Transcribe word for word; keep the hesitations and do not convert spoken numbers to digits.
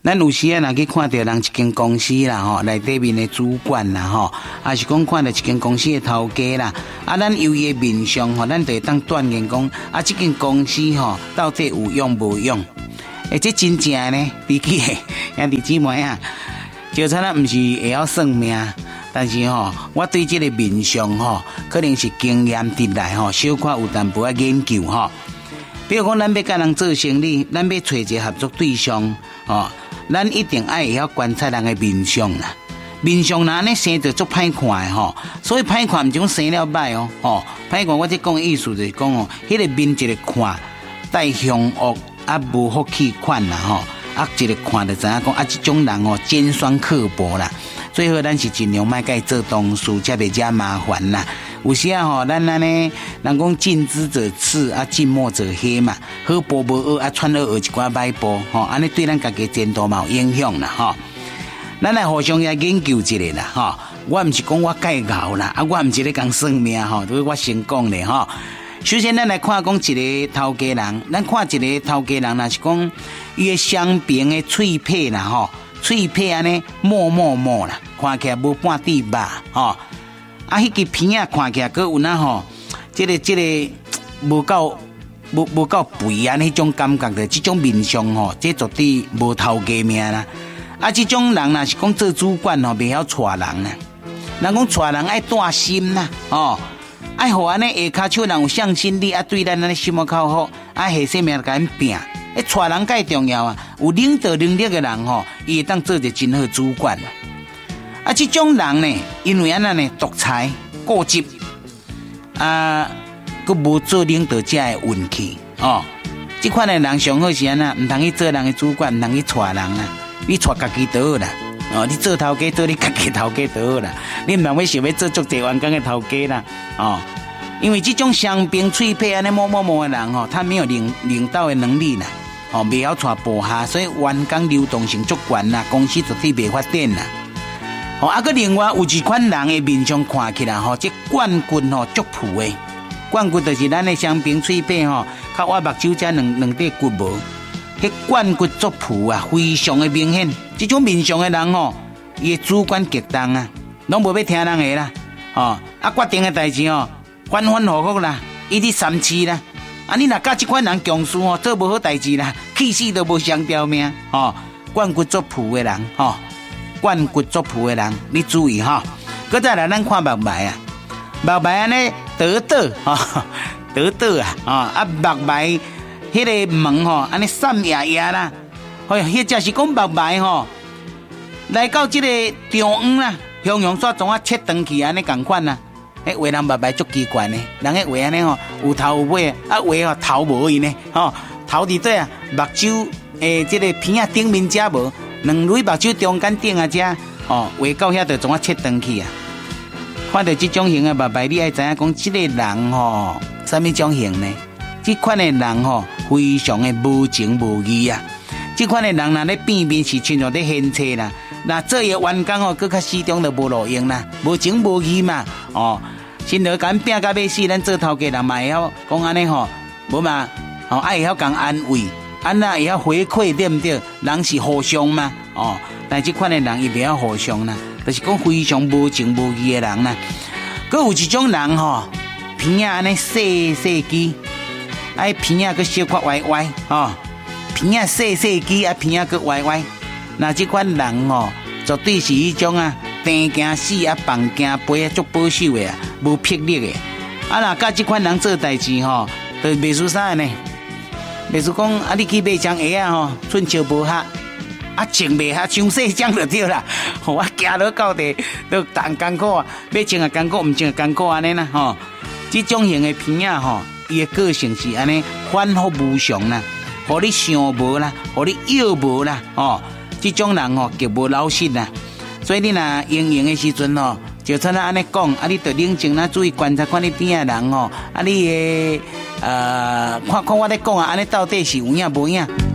咱有时啊，若去看到人一间公司啦，吼，内底面的主管啦，吼，还是讲看到一间公司的头家啦，啊，咱由伊的面相吼，咱就会当断言讲，啊，这间公司吼，到底有用无用？诶，这真正呢，比起兄弟姊妹啊，就算咱唔是会晓算命，但是吼，我对这个面相吼，可能是经验得来吼，小可有淡薄仔研究吼。比如讲，咱要甲人做生意，咱要找一个合作对象，吼。咱一定爱会晓观察人的面相啦，面相若安尼生得足歹看的吼，所以歹看唔是讲生了歹哦，吼歹看我这讲的意思就是讲哦，迄、那个面一个看带凶恶啊无福气款啦吼，啊一个看就知影讲啊这种人哦尖酸刻薄啦，最好咱是尽量莫甲伊做同事，才袂惹麻烦啦。有时啊吼，咱安尼人讲近朱者赤啊，近墨者黑嘛，好步无学啊，穿学学一寡歹步吼，安尼对咱家己前途嘛有影响啦吼。咱来互相也研究一下啦吼。我唔是讲我介熬啦，啊，我唔是咧讲算命吼，都是我先讲咧吼。首先，咱来看讲一个头家人，咱看一个头家人，若是讲伊个双边的喙皮啦吼，喙皮安尼磨磨磨啦，看起来无半滴肉吼。啊，迄个片啊，看起来佫有那吼，这个这个无够无无够肥啊，迄种感觉的，这种面相吼，这绝对无头家命啦。啊，这种人若是讲做主管吼，袂晓带人啦。人讲带人爱带心啦，哦，爱互安尼下骹手人有向心力啊，对咱安尼心口好，啊，下生命甲因拼，诶，带人介重要啊。有领导能力的人吼，伊会当做一个真好主管啦。啊，这种人呢，因为安那呢独裁、固执，啊，佮无做领导者的运气哦。这款的人上好是安那，唔通去做人的主管，唔通去带人啦，你带家己就好啦。哦，你做头家做你家己头家就好啦，你唔通要想要做足侪员工的头家啦。哦，因为这种双边脆皮安尼摸摸摸的人吼，他没有领领导的能力啦，哦，袂晓带部下，所以员工流动性足悬啦，公司绝对袂发展啦。哦，啊，个另外有一款人的面相看起来吼，这冠骨吼足浮的，冠骨就是咱的双边喙皮吼，靠我目睭遮两两块骨无，迄冠骨足浮啊，非常的明显。这种面相的人吼，伊的主观极重啊，拢无要听人的啦，哦，啊决定的代志吼，反反复复啦，一直三次啦，啊，你若甲这款人共事吼，做无好代志啦，气死都无相条命，哦，冠骨足浮的人吼。冠骨足浮的人，你注意哈。搁再来，咱看目白啊，目白安尼得得哈，得得啊啊啊！目白迄个门吼，安尼闪夜夜啦，哎，迄只是讲目白吼，来到这个中央啦，向阳煞总啊切断去安尼共款啦。迄画人目白足奇怪呢，人迄画安尼吼，有头有尾啊，画吼头无伊呢，吼头伫底啊，目睭诶，这个片啊顶面遮无。两蕊目睭中间顶啊，遮哦，画到遐就总啊切断去啊！看到这种型的目白，你爱知影讲，这个人吼，什么种型呢？这款的人吼，非常的无情无义啊！这款的人若咧变面是亲像咧献车啦，那做嘢员工吼，搁较始终都无路用啦，无情无义嘛！哦，先头敢拼到尾死，咱做头家人嘛会晓讲安尼吼，无嘛，哦爱会晓讲安慰。安那也要回馈对不对？人是互相嘛，哦，但这款的人伊袂晓互相啦，就是讲非常无情无义的人啦。佮有一种人吼，鼻啊安尼细细支，啊鼻啊佮小可歪歪，哦，鼻啊细细支，啊鼻啊佮歪歪。那这款人吼，绝对是迄种啊，病惊死啊，放惊飞啊，足保守的啊，无魄力的。啊，若甲这款人做代志吼，就袂输啥呢？例如讲，啊，你去买张鞋啊吼，寸笑无合，啊，穿袂合，伤细张就对啦。吼，我行到到地都tan艰苦啊，要穿啊艰苦，唔穿啊艰苦安尼啦吼。这种型的片啊吼，伊的个性是安尼反复无常啦，互你想无啦，互你要无啦，哦，这种人吼极无老实啦。所以你若营营的时阵吼，就像咱安尼讲，啊，你得冷静啦，注意观察看你边的人吼，啊，你的。呃，看看我咧讲啊，安尼到底是有影无影？